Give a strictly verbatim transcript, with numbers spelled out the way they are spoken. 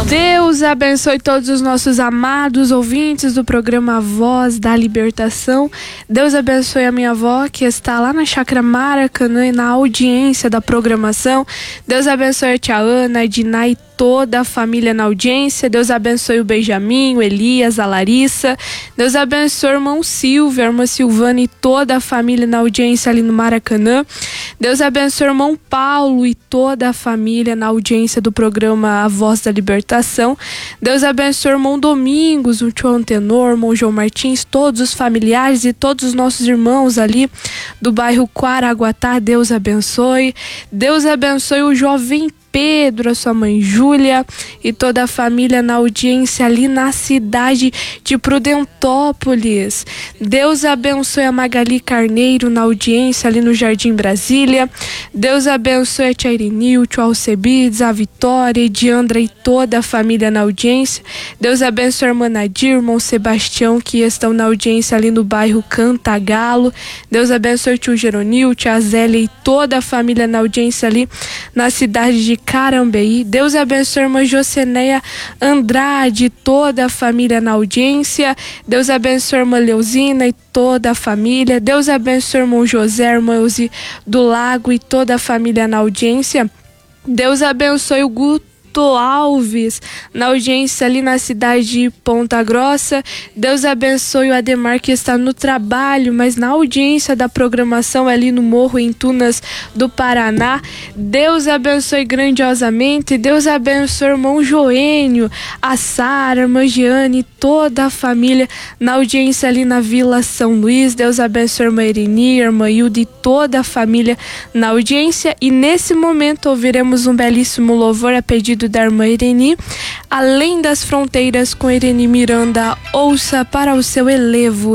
Deus abençoe todos os nossos amados ouvintes do programa Voz da Libertação. Deus abençoe a minha avó que está lá na Chácara Maracanã e na audiência da programação. Deus abençoe a tia Ana, a Diná e toda a família na audiência. Deus abençoe o Benjamin, o Elias, a Larissa. Deus abençoe o irmão Silvio, a irmã Silvana e toda a família na audiência ali no Maracanã. Deus abençoe o irmão Paulo e toda a família na audiência do programa A Voz da Libertação. Deus abençoe o irmão Domingos, o tio Antenor, o irmão João Martins, todos os familiares e todos os nossos irmãos ali do bairro Quaraguatá. Deus abençoe. Deus abençoe o jovem Pedro, a sua mãe Júlia e toda a família na audiência ali na cidade de Prudentópolis. Deus abençoe a Magali Carneiro na audiência ali no Jardim Brasília. Deus abençoe a tia Irinil, o tio Alcebides, a Vitória, a Diandra e toda a família na audiência. Deus abençoe a irmã Nadir, o irmão Sebastião que estão na audiência ali no bairro Cantagalo. Deus abençoe o tio Geronil, tia Zélia e toda a família na audiência ali na cidade de Carambeí. Deus abençoe a irmã Joceneia Andrade, toda a família na audiência. Deus abençoe a irmã Leuzina e toda a família. Deus abençoe o irmão José, a irmã Elzi do Lago e toda a família na audiência. Deus abençoe o Guto Alves na audiência ali na cidade de Ponta Grossa. Deus abençoe o Ademar que está no trabalho, mas na audiência da programação ali no Morro em Tunas do Paraná. Deus abençoe grandiosamente. Deus abençoe o irmão Joênio, a Sara, a irmã Giane e toda a família na audiência ali na Vila São Luís. Deus abençoe a irmã Irini, a irmã Hilda e toda a família na audiência. E nesse momento ouviremos um belíssimo louvor a pedido da irmã Irene, Além das Fronteiras, com Irene Miranda. Ouça para o seu elevo.